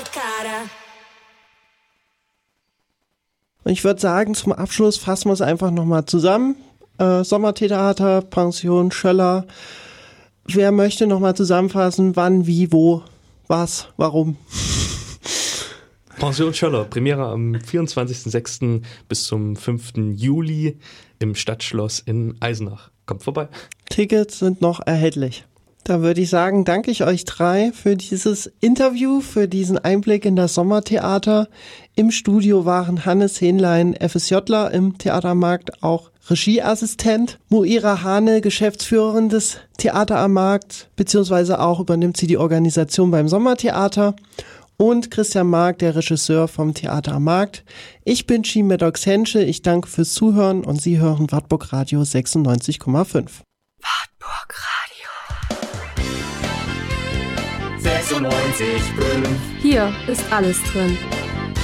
Und ich würde sagen, zum Abschluss fassen wir es einfach nochmal zusammen. Sommertheater, Pension Schöller. Wer möchte nochmal zusammenfassen, wann, wie, wo, was, warum? Pension Schöller, Premiere am 24.06. bis zum 5. Juli im Stadtschloss in Eisenach. Kommt vorbei. Tickets sind noch erhältlich. Da würde ich sagen, danke ich euch drei für dieses Interview, für diesen Einblick in das Sommertheater. Im Studio waren Hannes Hähnlein, FSJler im Theater am Markt, auch Regieassistent. Moira Hane, Geschäftsführerin des Theater am Markt, beziehungsweise auch übernimmt sie die Organisation beim Sommertheater. Und Christian Mark, der Regisseur vom Theater am Markt. Ich bin Chi Maddox Hensche, ich danke fürs Zuhören und Sie hören Wartburg Radio 96,5. Wartburg Radio 96,5. Hier ist alles drin.